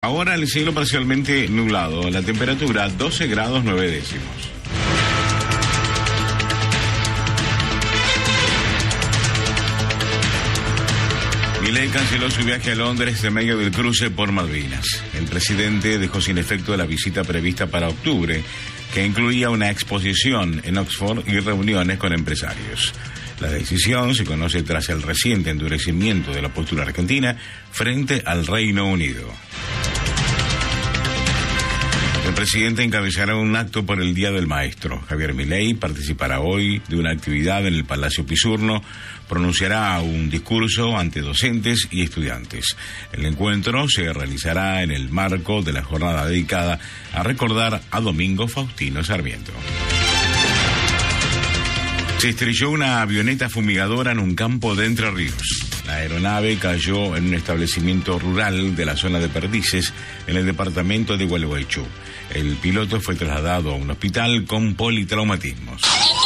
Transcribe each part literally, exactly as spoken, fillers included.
Ahora el cielo parcialmente nublado, la temperatura doce grados nueve décimos. Milei canceló su viaje a Londres en medio del cruce por Malvinas. El presidente dejó sin efecto la visita prevista para octubre, que incluía una exposición en Oxford y reuniones con empresarios. La decisión se conoce tras el reciente endurecimiento de la postura argentina frente al Reino Unido. El presidente encabezará un acto por el Día del Maestro. Javier Milei participará hoy de una actividad en el Palacio Pisurno, pronunciará un discurso ante docentes y estudiantes. El encuentro se realizará en el marco de la jornada dedicada a recordar a Domingo Faustino Sarmiento. Se estrelló una avioneta fumigadora en un campo de Entre Ríos. La aeronave cayó en un establecimiento rural de la zona de Perdices, en el departamento de Gualeguaychú. El piloto fue trasladado a un hospital con politraumatismos.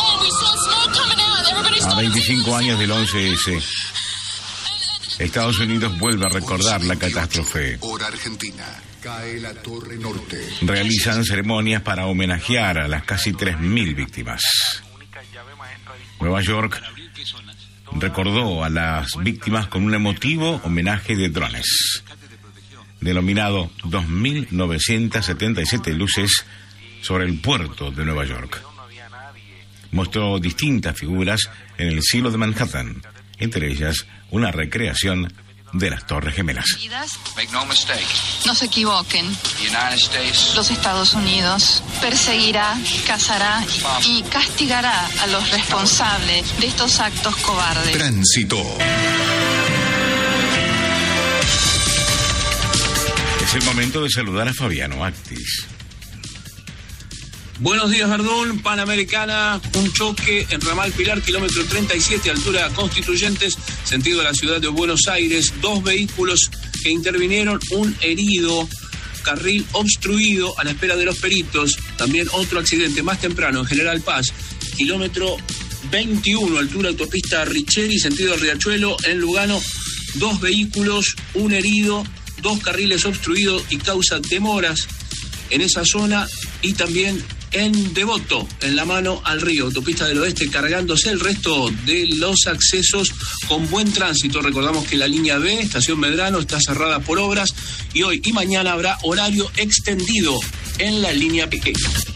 A veinticinco años del once ese, Estados Unidos vuelve a recordar la catástrofe. Hora Argentina. Cae la Torre Norte. Realizan ceremonias para homenajear a las casi tres mil víctimas. Nueva York recordó a las víctimas con un emotivo homenaje de drones, denominado dos mil novecientas setenta y siete luces sobre el puerto de Nueva York. Mostró distintas figuras en el cielo de Manhattan, entre ellas una recreación de las Torres Gemelas. No se equivoquen. Los Estados Unidos perseguirá, cazará y castigará a los responsables de estos actos cobardes. Tránsito. Es el momento de saludar a Fabiano Actis. Buenos días, Verdún. Panamericana, un choque en Ramal Pilar, kilómetro treinta y siete, altura Constituyentes, sentido a la ciudad de Buenos Aires. Dos vehículos que intervinieron, un herido, carril obstruido a la espera de los peritos. También otro accidente más temprano en General Paz, kilómetro veintiuno, altura autopista Richeri, sentido Riachuelo, en Lugano. Dos vehículos, un herido, dos carriles obstruidos y causa demoras en esa zona, y también en Devoto, en la mano al río, autopista del oeste, cargándose el resto de los accesos con buen tránsito. Recordamos que la línea B, estación Medrano, está cerrada por obras, y hoy y mañana habrá horario extendido en la línea P.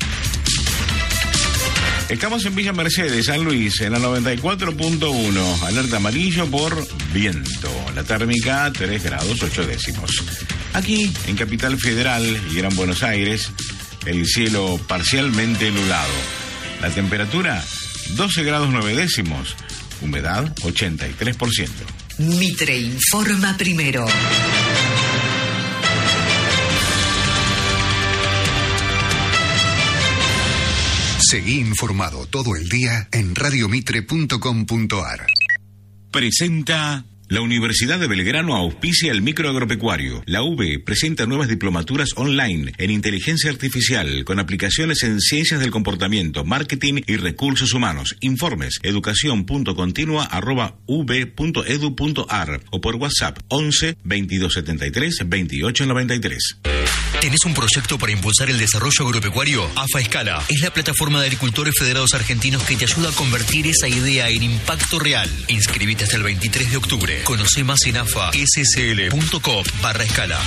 Estamos en Villa Mercedes, San Luis, en la noventa y cuatro punto uno, alerta amarillo por viento, la térmica tres grados ocho décimos. Aquí, en Capital Federal y Gran Buenos Aires, el cielo parcialmente nublado. La temperatura, doce grados nueve décimos. Humedad, ochenta y tres por ciento. Mitre informa primero. Seguí informado todo el día en radio mitre punto com punto a r. Presenta... La Universidad de Belgrano auspicia el microagropecuario. La U B presenta nuevas diplomaturas online en inteligencia artificial con aplicaciones en ciencias del comportamiento, marketing y recursos humanos. Informes educación.continua arroba ub.edu.ar o por WhatsApp once veintidós setenta y tres veintiocho noventa y tres. ¿Tenés un proyecto para impulsar el desarrollo agropecuario? AFA Escala es la plataforma de agricultores federados argentinos que te ayuda a convertir esa idea en impacto real. Inscribite hasta el veintitrés de octubre. Conoce más en afa s s l punto com barra escala.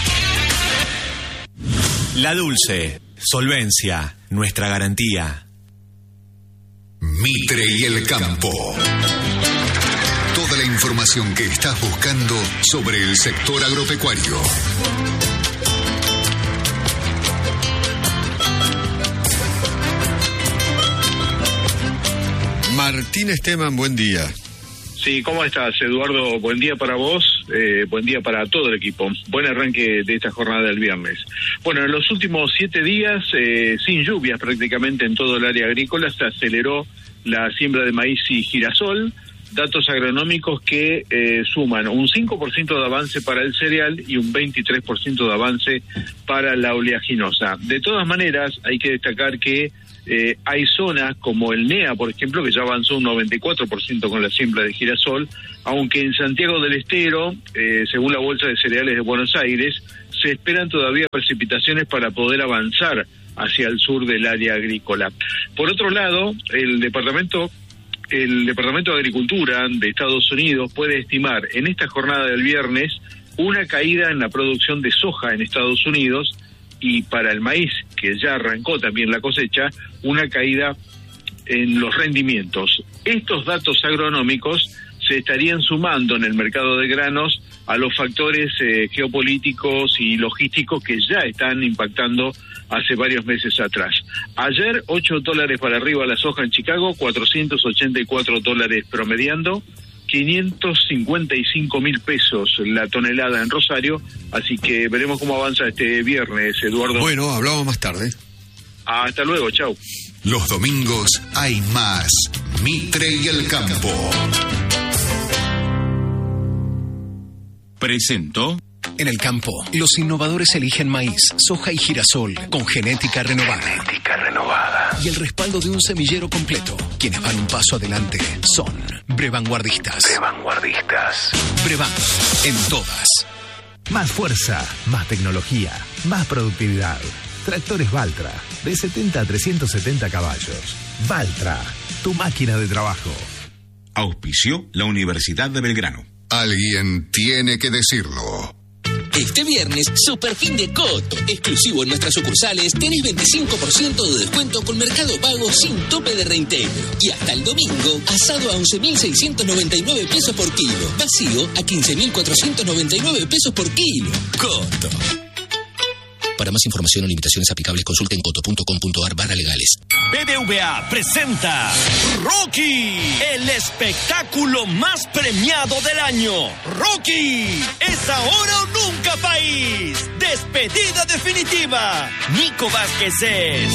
La Dulce. Solvencia. Nuestra garantía. Mitre y el campo. Toda la información que estás buscando sobre el sector agropecuario. Martín Esteban, buen día. Sí, ¿cómo estás, Eduardo? Buen día para vos, eh, buen día para todo el equipo. Buen arranque de esta jornada del viernes. Bueno, en los últimos siete días, eh, sin lluvias prácticamente en todo el área agrícola, se aceleró la siembra de maíz y girasol. Datos agronómicos que eh, suman un cinco por ciento de avance para el cereal y un veintitrés por ciento de avance para la oleaginosa. De todas maneras, hay que destacar que Eh, hay zonas como el N E A, por ejemplo, que ya avanzó un noventa y cuatro por ciento con la siembra de girasol, aunque en Santiago del Estero, eh, según la Bolsa de Cereales de Buenos Aires, se esperan todavía precipitaciones para poder avanzar hacia el sur del área agrícola. Por otro lado, el departamento el Departamento de Agricultura de Estados Unidos puede estimar en esta jornada del viernes una caída en la producción de soja en Estados Unidos, y para el maíz, que ya arrancó también la cosecha, una caída en los rendimientos. Estos datos agronómicos se estarían sumando en el mercado de granos a los factores eh, geopolíticos y logísticos que ya están impactando hace varios meses atrás. Ayer, ocho dólares para arriba la soja en Chicago, cuatrocientos ochenta y cuatro dólares promediando, quinientos cincuenta y cinco mil pesos la tonelada en Rosario, así que veremos cómo avanza este viernes, Eduardo. Bueno, hablamos más tarde. Hasta luego, chau. Los domingos hay más Mitre y el Campo. Presentó. En el campo, los innovadores eligen maíz, soja y girasol con genética renovada. Genética renovada. Y el respaldo de un semillero completo. Quienes van un paso adelante son Brevanguardistas. Brevanguardistas. Brevan, en todas. Más fuerza, más tecnología, más productividad. Tractores Valtra, de setenta a trescientos setenta caballos. Valtra, tu máquina de trabajo. Auspició la Universidad de Belgrano. Alguien tiene que decirlo. Este viernes, super fin de Coto. Exclusivo en nuestras sucursales, tenés veinticinco por ciento de descuento con Mercado Pago sin tope de reintegro. Y hasta el domingo, asado a once mil seiscientos noventa y nueve pesos por kilo. Vacío a quince mil cuatrocientos noventa y nueve pesos por kilo. Coto. Para más información o limitaciones aplicables, consulta en coto punto com punto ar barra legales. B B V A presenta Rocky, el espectáculo más premiado del año. Rocky, es ahora o nunca, país. Despedida definitiva. Nico Vázquez es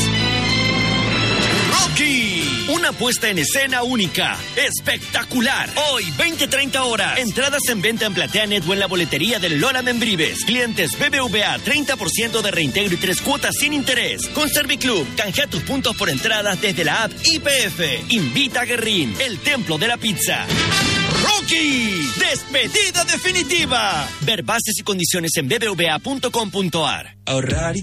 Rocky, una puesta en escena única, espectacular. Hoy, veinte treinta horas. Entradas en venta en PlateaNet o en la boletería del Lola Membrives. Clientes B B V A, treinta por ciento de reintegro y tres cuotas sin interés. Con Serviclub, canjea tus puntos por entradas desde la app I P F. Invita a Guerrín, el templo de la pizza. Rocky, despedida definitiva. Ver bases y condiciones en b b v a punto com punto ar. Ahorrar y